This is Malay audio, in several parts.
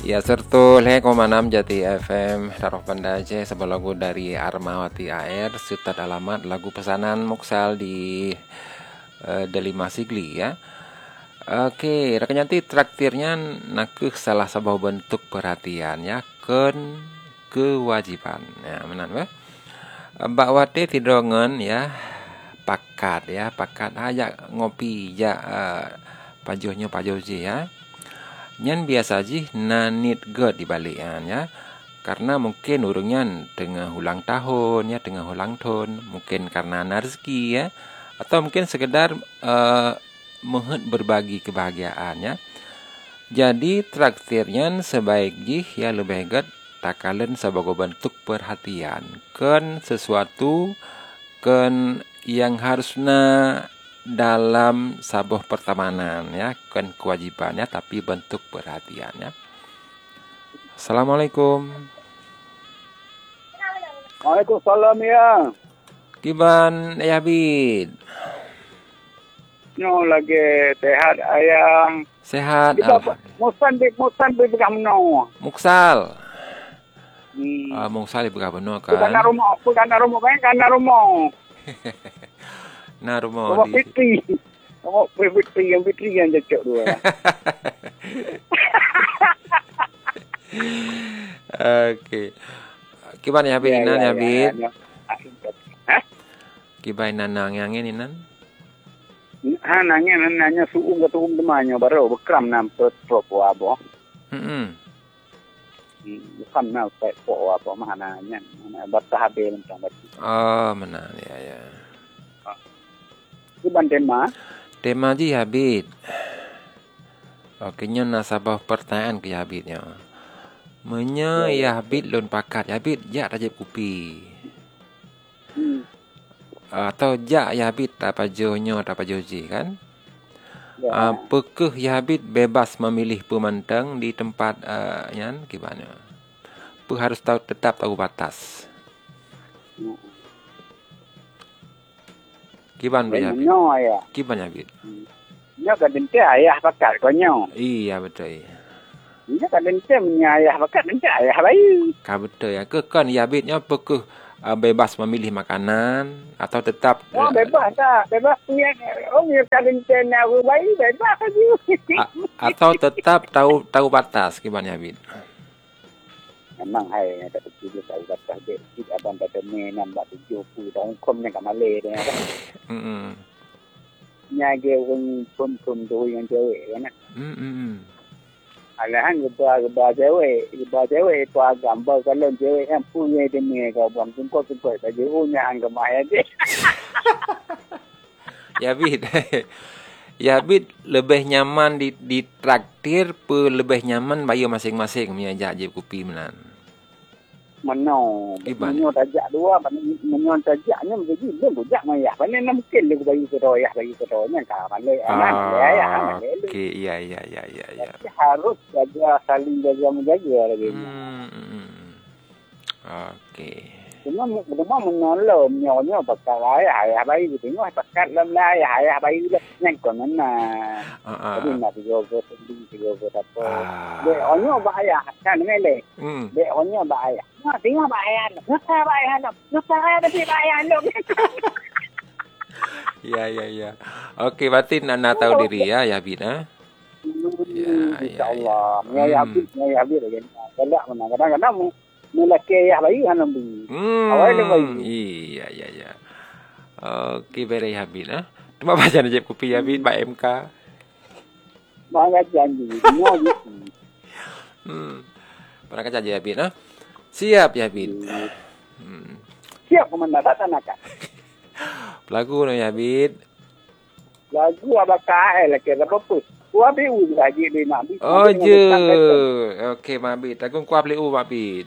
Ya sertul 1,6 Jati FM Taruh Banda Aceh. Sebuah lagu dari Armawati AR. Sutat alamat lagu pesanan Muksal di Delima Sigli ya. Oke, rekan nyanti traktirnya nakeh salah sebuah bentuk perhatian ya, ken kewajiban ya menan weh. Mbak Wate tidongen ya pakat ajak ngopi ya pajohnya pajoji ya. Nyan biasa ji nanit god di balikan ya. Karena mungkin urungnya tengah ulang tahun ya, tengah ulang tahun, mungkin karena rezeki ya, atau mungkin sekedar mohon berbagi kebahagiaan ya. Jadi traktirnya sebaik ji ya lebih god takalen sebagai bentuk perhatian kan sesuatu kan yang harusnya dalam sebuah pertemanan ya, kan kewajibannya tapi bentuk perhatiannya. Assalamualaikum. Waalaikumsalam ya. Kiban ya Bid? No lagi sehat ayang. Sehat. Musan di begamno. Muksal. Muksal di begamno kan. Bukan rumah kan rumah. Nah rumah di Fitri. Oh, Fitri yang cecok dua. Oke. Kiban ya Bid nan ya Bid? Kiban nanang yang ini nan? Nanya suung ketuum temannya baru bekram nampet pro abo. Bukan nampet pro abo mahananya. Batah habel tentang batu. Oh, mana ya. Kiban Tema ji Habib. Oke, nyo nasabah pertanyaan ke Habibnya. Menya ya Habib lon pakat Habib jak tajib kupi. Atau jak ya Habib tak pajonyo tak pajoji kan? Apakah ya Habib bebas memilih pemandang di tempat yan gimana? Harus tetap tahu batas. Kiban ya Habib? Kiban ya Habib? Nya kadente ayah pakat konyo. Iya betul. Nya kadente punya ayah pakat dente ayah bayi. Ka betul ya. Ke kan ya Habibnya apakah bebas memilih makanan atau tetap bebas tak? Bebas punya kadente na bayi bebas aja. Atau tetap tahu batas gimana Habib? Memang hai tak betul tahu batas dia. Tidak abang pada menam bak 70 tahun komnya kat Malay dia. Nyage pun tu yang cewek kan. Alahan geba cewek itu gambar kalau cewek yang punya demi kau buang tungkol baju punya angga maya dia. Ya Bid. Ya Bid lebih nyaman di traktir lebih nyaman bayu masing-masing punya jajib kopi menan. Menyo tajak dua, menyo tajaknya menjadi belum tajak maya. Panen mungkin dia bagi keroyah nya kalau Malay anak ya. Okey, iya. Harus jaga saling menjaga lagi. Okey. Cuma menolong nyonya pakat ayah bayi gitu. Nyonya pakat lam ayah bayi yang konon na. Tapi nak dijogo apa. Dia onyo bahaya kan ngele. Dia onyo bahaya. Nah, tengok bahaya. Nusa tapi bahaya lu. Ya. Okey, berarti nak tahu diri ya Bina. Ya. Insyaallah. Ya Habib lagi. Kadang-kadang mula ke ya bayi kan lebih. Awal dia bayi. Iya. Okey, beri Habib Cuma baca najib kopi Habib Pak MK. Banyak janji. Semua gitu. Pernah janji Habib Siap ya Habib. Siap komandan tak. Lagu no ya Habib. Lagu abakah lagi berapa? Kuah biu lagi di nak. Oh je. Okey Mabit. Lagu kuah beli Mabit.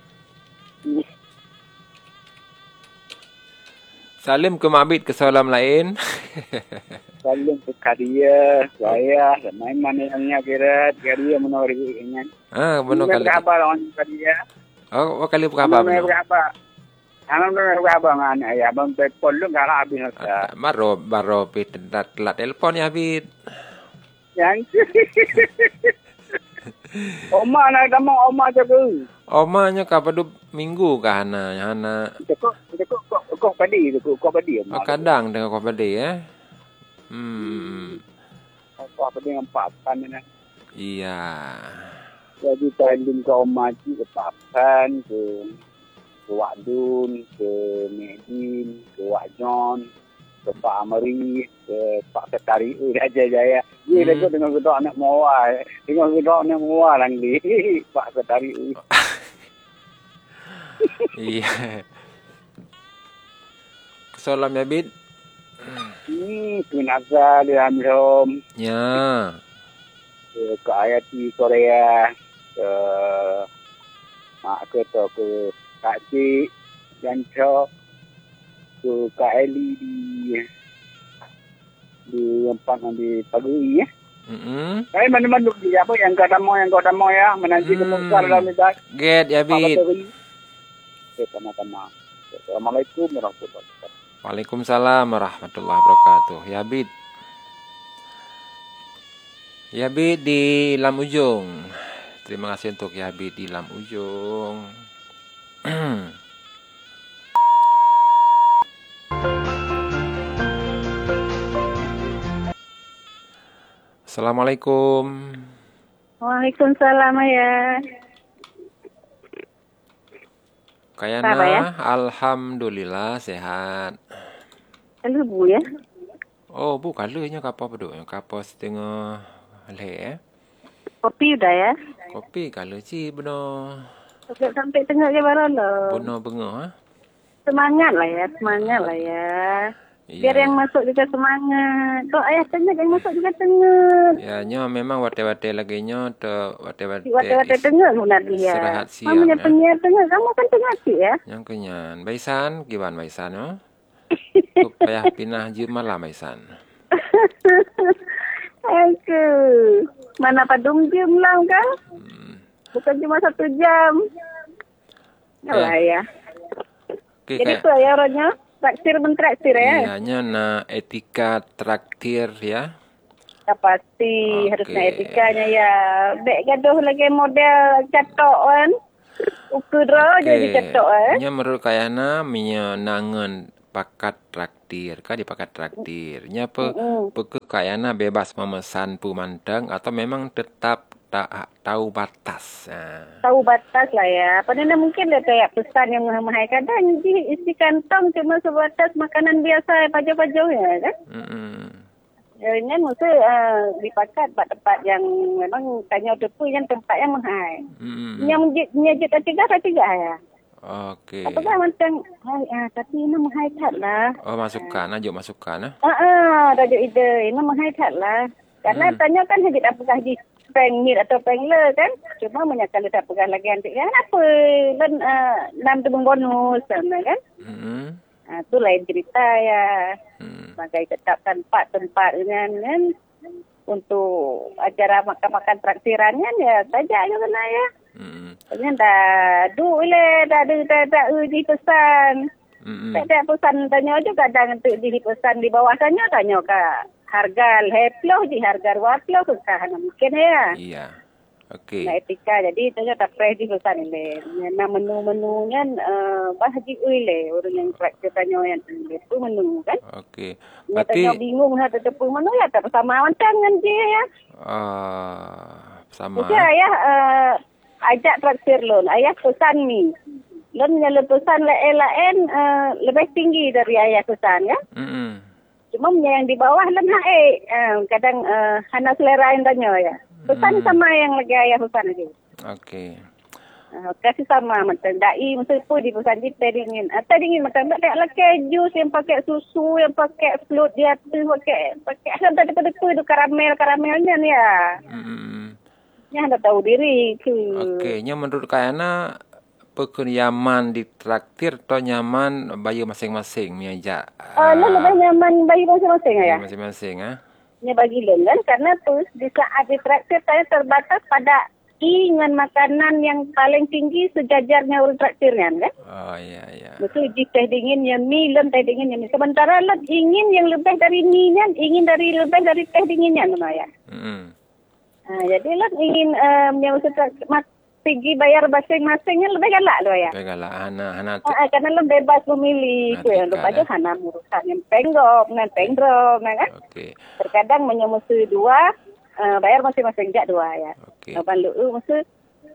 Salim ke Mabit ke salam lain. Salim ke Kadia, saya main mana kira dia menori ingat. Benar kali. Kabar orang Kadia. Oh, kali berapa? Anak berapa ngana ya bang telepon lu enggak habis dah. Baro telat telepon ya Bit. Yang Oma nak damang oma jaga. Omanya kapan minggu kah Hana? Kok padi tu, kok padi. Kadang dengan kau padi ya. Kok padi dengan papan ni. Iya. Jadi tanding ke oma ji ke papan ke Wak Dun, ke Medin, ke Wak John, ke Pak Amari, ke Pak Sekretari Raja Jaya. Dia dah dengan gedok anak Mawar. Dengan gedok anak Mawar lagi. Pak Sekretari. Iya. Salam ya Bid. Pinasa dia ambil. Ya. Ke Ayati Korea. Ke Kak Cik Janco. Ke Kak Eli di tempat di Pagui ya. Mana-mana dia apa yang kau damo ya. Menanti kemungkinan dalam itu. Get ya Bid. Sama-sama. Assalamualaikum warahmatullahi wabarakatuh. Waalaikumsalam warahmatullahi wabarakatuh. Ya Bid. Ya Bid di Lam Ujung. Terima kasih untuk Ya Bid di Lam Ujung. Assalamualaikum. Waalaikumsalam ya. Kayana ya? Alhamdulillah sehat. Kalau bu ya? Oh bu kalanya kapal peduk, kapal setengah leh. Kopi udah ya? Kopi kalau ci benar. Sampai tengah ke baru lo. Benar bengah. Semangat lah ya. Biar yang masuk juga semangat. Kok ayah tengah yang masuk juga tengah. Ya nyo memang wate-wate lagi nyo to wate-wate tengah guna dia. Istirahat siang. Mamanya penyiar tengah, kamu kan tengah sih ya. Yang kenyan. Baisan gimana Baisan no? Supaya pinah jam malam Baisan. Aku. Mana padum jam lah kan? Bukan cuma 1 jam. Yalah ya. Okay, jadi tu ya orangnya. Traktir mentraktir ya? Iya, na etika traktir ya. Ya pasti, harusnya etikanya ya. Bek gaduh lagi model catok kan. Ukura jadi catok kan. Nya menurut kayana menyenangan pakat traktir. Kan di pakat traktir. Nya kayana bebas memesan pemandang atau memang tetap tahu batas. Tahu batas lah ya. Padahal mungkin dia kayak pesan yang mahal-mahal. Kadang isi kantong cuma sebatas makanan biasa, pajau-pajau ya kan. Ya, ini mesti dipakat tempat yang memang tanya depu yang tempat yang mahal. Yang menjadi tiga ya. Okey. Apakah macam, tapi ini mahal tak lah. Oh masukkan, aja masukkan. Rajuk ide, ini mahal tak lah. Karena tanya kan hajit apakah di pengit atau pengler kan. Cuma menyatakan tak pegang lagi antik kan. Apa? Dan 6 tebung bonus sama kan. Itu lain cerita ya. Sebagai tetapkan tempat kan. Untuk acara makan-makan traktirannya ya. Tajak je kena ya. Kemudian dah dah uji pesan. Tak ada pesan tanya je kadang untuk di pesan di bawah tanya ke harga heploh di harga waploh ke kahana mungkin ya. Iya. Okey. Nah etika jadi tanya tak fresh di pesan ini. Nah menu-menunya bahaji uile orang yang traktir tanya yang itu menu kan. Okey. Berarti tanya bingung nak tetap menu ya tak sama macam kan dia ya. Sama. Jadi ayah ajak traktir lon. Ayah pesan ni. Lon yang pesan lain lebih tinggi dari ayah pesan ya. Cuma yang di bawah lem kadang hana selera yang tanya ya. Pesan sama yang lagi ayah pesan lagi. Okey. Kasih sama macam dai mesti pun di pesan di teh dingin. Teh dingin macam tak ada keju yang pakai susu, yang pakai float dia tu pakai sampai daripada tu karamelnya ni ya. Nya anda tahu diri tu. Okey, nya menurut kayana nyaman di traktir atau nyaman bayi masing-masing miaja. Lebih nyaman bayi masing-masing ya. Masing-masing Nya bagi lon kan karena tu di saat di traktir saya terbatas pada dengan makanan yang paling tinggi sejajarnya orang traktirnya kan. Oh iya. Betul di teh dingin yang mi teh dingin yang mi. Sementara ingin yang lebih dari mi ingin lebih dari teh dinginnya ya. Jadi lah ingin pergi bayar masing-masingnya lebih galak loh ya. Lebih galak. Hana. Karena lo bebas memilih. Lupa aja Hana urusan yang penggop, kan. Okey. Terkadang menyemusu dua, bayar masing-masing jak dua ya. Okey. Lalu maksud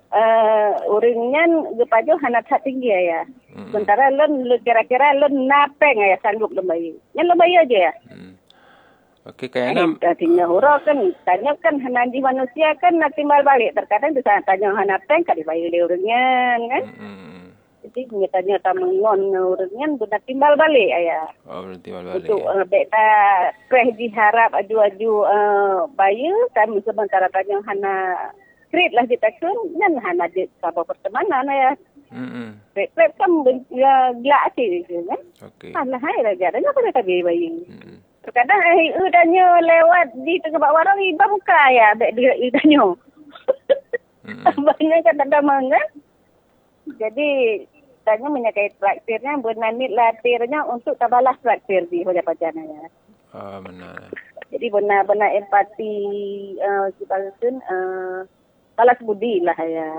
uringnya gepaju Hana tak tinggi ya. Sementara lo kira-kira lo napeng ya sanggup lembayi. Yang lembayi aja ya. Okey, kayaknya tinggal huruf kan, tanya kan Hana di manusia kan nak timbal balik. Terkadang bisa tanya Hana peng kan dibayar di uringnya kan. Jadi tanya tamangon uringnya guna timbal balik ya. Oh, timbal balik. Untuk beta preh diharap aju-aju bayu kan sementara tanya Hana krit lah kita kan Hana di sabab pertemanan ya. Rep kan gelak sih kan. Okey. Alah hai raja dah apa tak bayu. Kadang udahnya lewat di tengah warung iba buka ya dia udahnya. Banyak kan ada mangga. Jadi tanya menyakai traktirnya bernanit latirnya untuk tabalah traktir di wajah-wajahnya ya. Benar. Jadi benar-benar empati kita pun balas budi lah ya.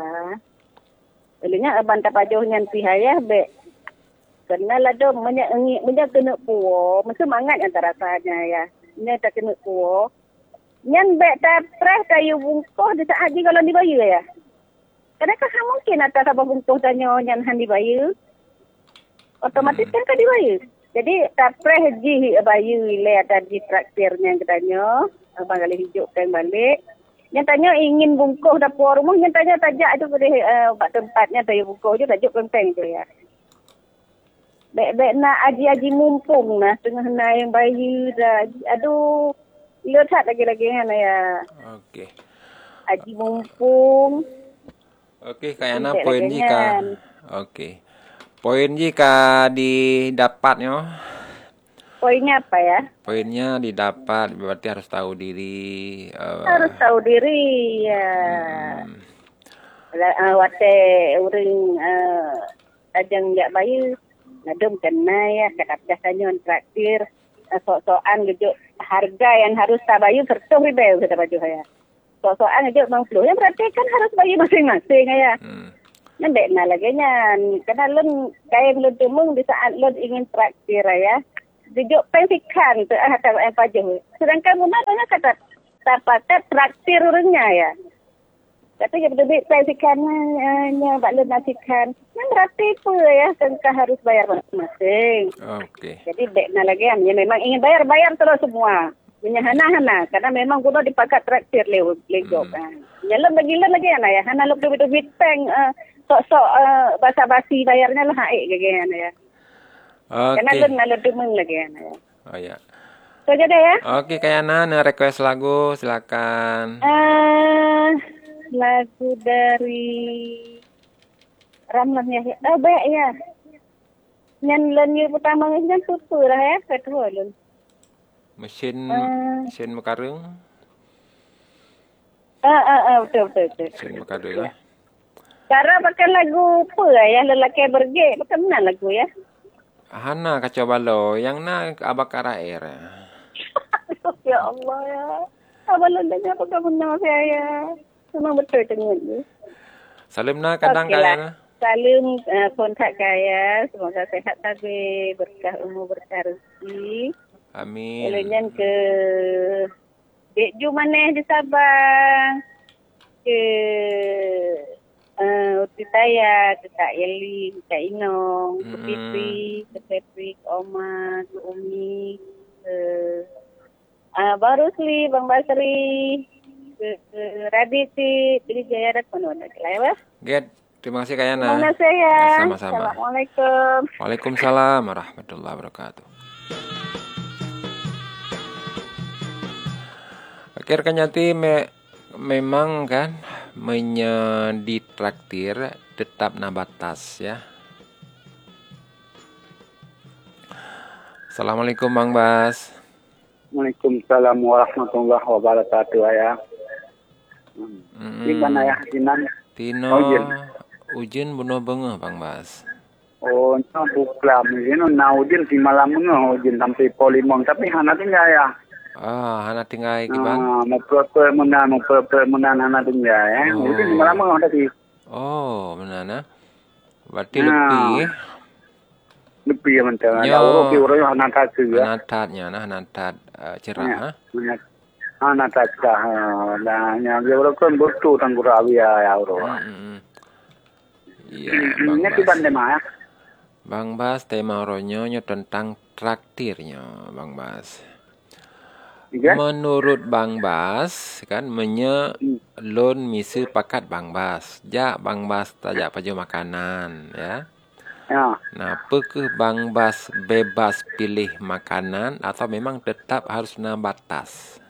Elinya bantap pajohnya pihaya be kenal ada banyak kena puo, mesti mangat antara rasanya ya. Ini tak kena puo. Nyan bek tak preh kayu bungkuh di saat ji kalau dibayar ya. Kadang-kadang mungkin atas apa bungkuh tanya nyan han dibayar. Otomatis kan dibayar. Jadi tak preh ji bayar le ada di traktirnya katanya. Abang kali hijaukan balik. Yang tanya ingin bungkuh dapur rumah, yang tanya tajak tu pada tempatnya tayu bungkuh je tajuk kenteng tu ya. Baik nak aji-aji mumpung nah tengah naik bayi dah. Aduh, lihat lagi-lagi kan ya. Okey. Aji mumpung. Okey, kayaknya poin jika. Okey. Poin jika didapatnya. Poinnya apa ya? Poinnya didapat berarti harus tahu diri. Harus tahu diri ya. Wate uring ajang jak bayi. Nadum kena ya kadang-kadang traktir sok-sokan gejuk harga yang harus tabayu serta ribu kata baju saya. Sok-sokan gejuk bang flu yang berarti kan harus bayi masing-masing ya. Nembek na lagi nya karena lun kayak lun tumung di saat lun ingin traktir ya. Gejuk pensikan tu kata apa je. Sedangkan munanya kata tapakat traktir urangnya ya. Kata dia berdebit pensikannya bak lun nasikan. Yang berarti apa ya, tengkah harus bayar masing-masing. Okey. Jadi dekna lagi yang memang ingin bayar terus semua. Punya hana-hana karena memang guna dipakat traktir lewat kan. Jalan bagilah lagi anak ya. Hana lu duit peng sok-sok basa-basi bayarnya lah haik lagi anak ya. Okey. Karena lu nalu demeng lagi anak ya. Oh ya. So jadi ya. Okey, kayaknya request lagu silakan. Lagu dari Ramlan ya. Baik ya. Yang lenyu pertama kan tutur lah ya. Petrol. Mesin mekarung. Betul. Mesin mekarung ya. Cara pakai lagu apa ya? Lelaki berge. Pakai mana lagu ya? Hana kacau balau. Yang nak abakar air. Ya Allah ya. Abalon dah apa kamu nama saya? Memang betul tengok. Salim nak kadang kaya. Salim kontak kaya. Semoga sehat tapi berkah umur berkah rezeki. Amin. Kemudian ke Dek Ju mana di Sabang. Ke Uti saya, ke Kak Yeli, ke Kak Inong, ke Fitri, ke Oma, ke Umi, ke Barusli, Bang Basri, ke Raditi, pilih Jaya dan penuh lagi lah ya. Get, terima kasih Kak Yana. Terima kasih ya. Sama-sama. Assalamualaikum. Waalaikumsalam warahmatullahi wabarakatuh. Akhirnya nanti memang kan ditraktir tetap nabatas ya. Assalamualaikum Bang Bas. Waalaikumsalam warahmatullahi wabarakatuh ya. Di mana ya Sinan? Tino Ujin bunuh bengah Bang Bas. Oh, no buklam ini no naudin si malam no ujin sampai polimong tapi hana tinggal ya. Hana tinggal gimana? Mau menan hana tinggal ya. Itu lama tadi. Oh, mana? Berarti lebih. Lebih ya macam. Orang orang hana tak juga. Hana tat cerah. Hana tak cerah. Nah, yang dia orang kan betul tanggurawi ya orang. Iya, Bang Bas. Ini bandai mana? Bang Bas, tema ronyonya tentang traktirnya, Bang Bas. Ya? Menurut Bang Bas, kan lon misi pakat Bang Bas. Bang Bas tajak paju makanan, ya. Ya. Nah, apakah Bang Bas bebas pilih makanan atau memang tetap harus batas?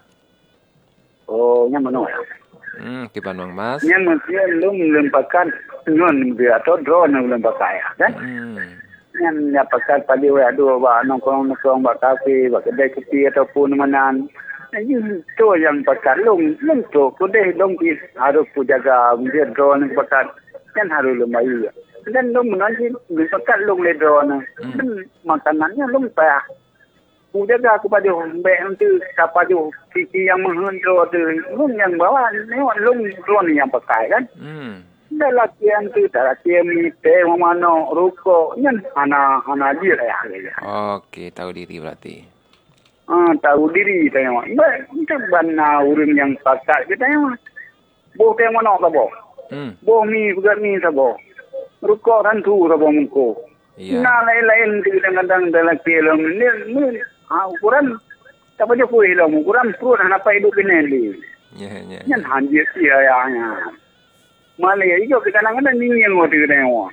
Oh, yang mana ya? Kipan Bang Bas? Yang mesti belum pakat nyon dia atau drone belum pakai ya, kan? Yang pakat pagi aduh nongkrong kafe, kedai kopi ataupun manan. Itu yang pakat long tu kedai long harus jaga dia drone pakat kan harus lemai. Dan long menanti pakat long le drone. Makanannya long payah. Jaga aku pada mbak nanti siapa tu kiki yang menghendro tu long yang bawa ni long drone yang pakai kan? Dah latihan tu, dah latihan mite, mana ruko, yang anak dia lah ya. Okey, tahu diri berarti. Tahu diri tengok. Itu bana urang yang pakat kita tengok. Boh tengok mana sabo. Boh mi bukan mi sabo. Ruko kan tu sabo muko. Nah lain-lain kadang-kadang dalam film ni ukuran apa dia pun hilang ukuran perut apa hidup ini. Ya. Yang hanjir dia ya. Malay juga kadang-kadang ni yang ngotor tengok.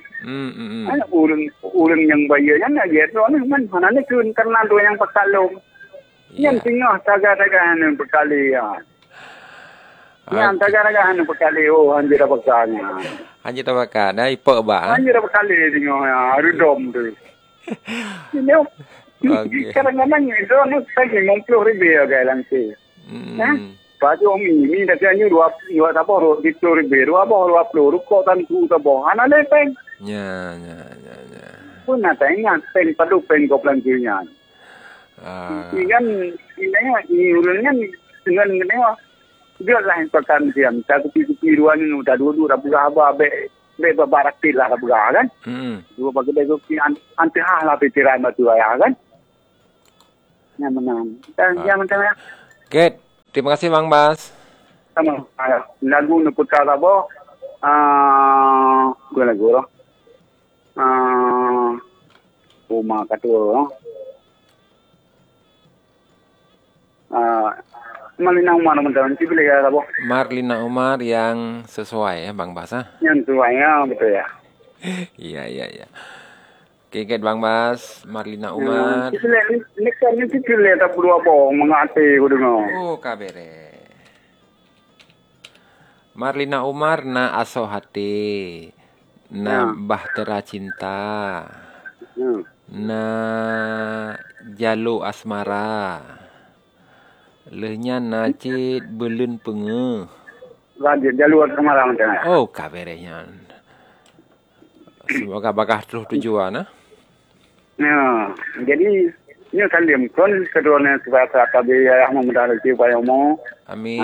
Urang yang bayar yang aja tu ni mana ni karena tu yang pakai long. Yang tengah taga-taga ni berkali ya. Yang taga-taga ni berkali anjir pakai. Anjir pakai, dah ipok ba. Anjir berkali tengok ya, rudom tu. Ini kadang-kadang itu ni saya ngomong ribu ya nanti. Baju mi dah kaya dua apa di Telur Biru apa ruko tan tu tabo ana lepeng. Ya. Pun nak tengok peng padu peng koplan kinya. Kan ini ulangnya dengan ngewa. Dia lah yang pakan siam. Satu pipi ruan ni udah dua rabu apa be barak pilah rabu kan. Dua bagi bego ki anti lah pikiran batu ya kan. Yang menang. Dan yang menang. Get. Terima kasih Bang Bas. Sama. Lagu ni putar apa? Gue lagu lah. Rumah kata. Marlina Umar teman-teman. Cipilih ya apa? Marlina Umar yang sesuai ya Bang Bas. Yang sesuai ya betul ya. Iya. Keket Bang Bas, Marlina Umar. Ini kan cipilih tak perlu apa mengati aku dengar. Oh kabere. Marlina Umar na aso hati, na bahtera cinta, na jalu asmara, lehnya nacit belun penge. Lanjut jalu asmara macam mana? Oh kaberenya. Semoga bakal terus tujuan Ya, jadi ini kalian kon keduanya sebab kabe yang memudahkan supaya mau. Amin.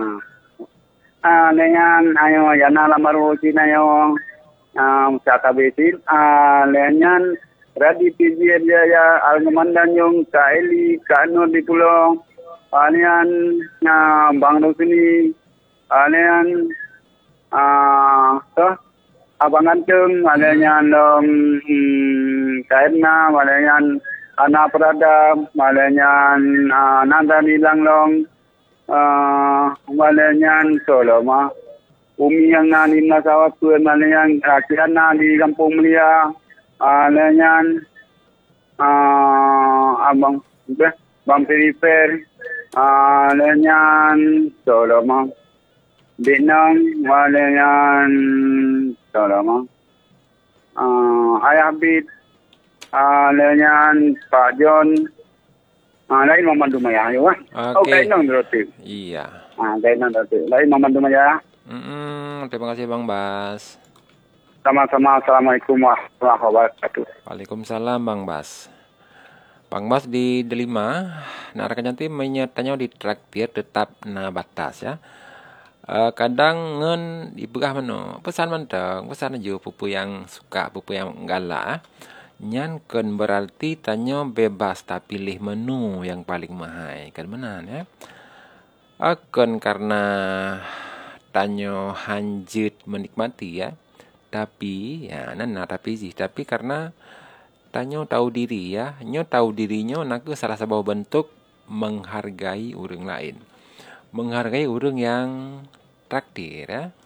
Dengan ayo yana lamaru cina yo kabe sin lenyan radi pijir ya almandan yung kaeli kano di pulau alian bang sini alian abangan cung alian kairna alian anak perada alian nanda nilang long alian soloma umi yang nani nasawat tuan alian akiana di Kampung Melia alian abang bang perifer alian soloma Binang walayan salama. Ayah bit walayan Pak John. Lain memandu maya yo. Okay, nang roti. Iya. Kainan roti. Lain memandu maya. Terima kasih Bang Bas. Sama-sama. Assalamualaikum warahmatullahi wabarakatuh. Waalaikumsalam Bang Bas. Pangmas di delima, narakan nanti menyertanya di traktir tetap na batas ya. Kadang ngen ibrah mano pesan mentang pesan aja pupu yang suka pupu yang galak nyan kan berarti tanya bebas tak pilih menu yang paling mahal kan menan ya akan karena tanya hanjut menikmati ya tapi ya nana tapi karena tanya tahu diri ya nyo tahu dirinya nak salah sebuah bentuk menghargai orang lain menghargai orang yang traktir ya.